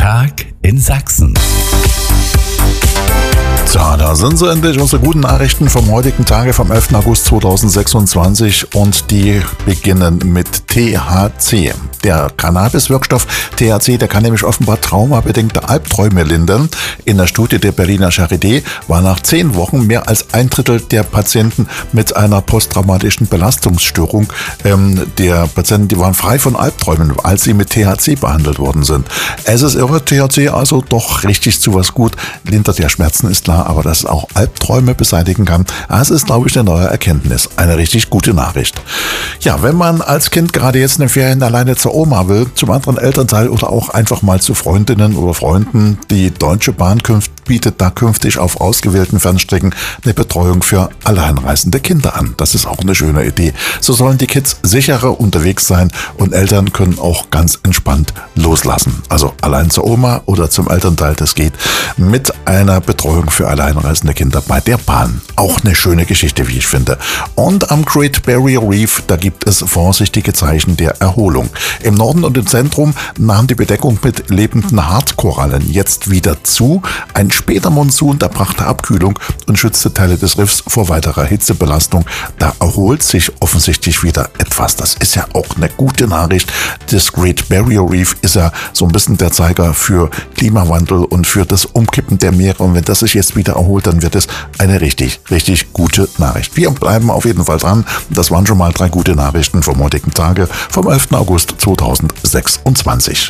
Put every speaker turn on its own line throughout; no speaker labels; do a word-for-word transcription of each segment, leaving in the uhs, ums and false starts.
Tag in Sachsen.
So, da sind sie endlich, unsere guten Nachrichten vom heutigen Tage, vom elften August zweitausendsechsundzwanzig, und die beginnen mit T H C. Der Cannabis-Wirkstoff T H C, der kann nämlich offenbar traumabedingte Albträume lindern. In der Studie der Berliner Charité war nach zehn Wochen mehr als ein Drittel der Patienten mit einer posttraumatischen Belastungsstörung ähm, der Patienten, die waren frei von Albträumen, als sie mit T H C behandelt worden sind. Es ist irre, T H C also doch richtig zu was gut, lindert ja Schmerzen, ist klar, aber dass es auch Albträume beseitigen kann, das ist, glaube ich, eine neue Erkenntnis. Eine richtig gute Nachricht. Ja, wenn man als Kind gerade jetzt in den Ferien alleine zur Oma will, zum anderen Elternteil oder auch einfach mal zu Freundinnen oder Freunden, die Deutsche Bahn bietet da künftig auf ausgewählten Fernstrecken eine Betreuung für alleinreisende Kinder an. Das ist auch eine schöne Idee. So sollen die Kids sicherer unterwegs sein und Eltern können auch ganz entspannt loslassen. Also allein zur Oma oder zum Elternteil, das geht mit einer Betreuung für alleinreisende Kinder bei der Bahn. Auch eine schöne Geschichte, wie ich finde. Und am Great Barrier Reef, da gibt es vorsichtige Zeichen der Erholung. Im Norden und im Zentrum nahm die Bedeckung mit lebenden Hartkorallen jetzt wieder zu. Ein später Monsun, der brachte Abkühlung und schützte Teile des Riffs vor weiterer Hitzebelastung. Da erholt sich offensichtlich wieder etwas. Das ist ja auch eine gute Nachricht. Das Great Barrier Reef ist ja so ein bisschen der Zeiger für Klimawandel und für das Umkippen der Meere. Und wenn das sich jetzt wieder erholt, dann wird es eine richtig, richtig gute Nachricht. Wir bleiben auf jeden Fall dran. Das waren schon mal drei gute Nachrichten vom heutigen Tage, vom elften August zweitausendsechsundzwanzig.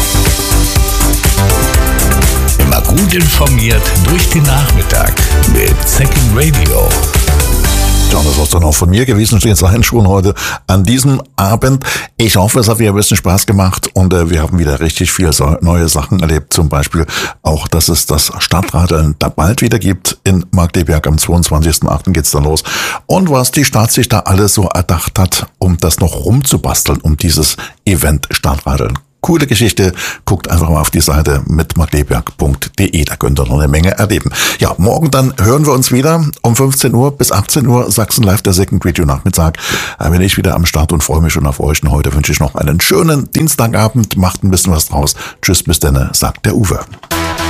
Immer gut informiert durch den Nachmittag mit Second Radio.
Ja, das soll es dann auch von mir gewesen sein, schon heute an diesem Abend. Ich hoffe, es hat wieder ein bisschen Spaß gemacht und äh, wir haben wieder richtig viele so, neue Sachen erlebt. Zum Beispiel auch, dass es das Stadtradeln da bald wieder gibt. In Markkleeberg am zweiundzwanzigsten achten geht's dann los. Und was die Stadt sich da alles so erdacht hat, um das noch rumzubasteln, um dieses Event Stadtradeln. Coole Geschichte. Guckt einfach mal auf die Seite mit markkleeberg punkt de. Da könnt ihr noch eine Menge erleben. Ja, morgen dann hören wir uns wieder um fünfzehn Uhr bis achtzehn Uhr. Sachsen Live, der Second Radio Nachmittag. Da bin ich wieder am Start und freue mich schon auf euch. Und heute wünsche ich noch einen schönen Dienstagabend. Macht ein bisschen was draus. Tschüss, bis dann, sagt der Uwe.